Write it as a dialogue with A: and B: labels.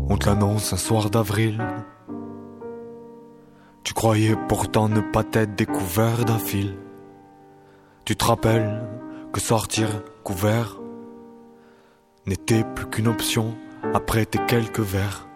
A: On te l'annonce un soir d'avril. Tu croyais pourtant ne pas t'être découvert d'un fil. Tu te rappelles que sortir couvert n'était plus qu'une option après tes quelques verres.